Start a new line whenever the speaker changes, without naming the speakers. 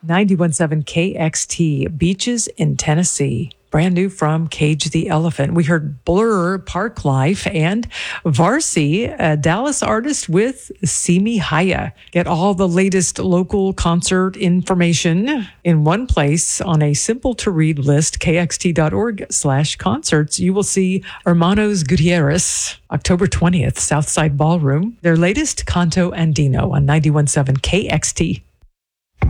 91.7 KXT, Beaches in Tennessee. Brand new from Cage the Elephant. We heard Blur, Park Life, and Varsi, a Dallas artist with Simi Haya. Get all the latest local concert information in one place on a simple-to-read list, kxt.org/concerts. You will see Hermanos Gutierrez, October 20th, Southside Ballroom. Their latest, Canto Andino on 91.7 KXT.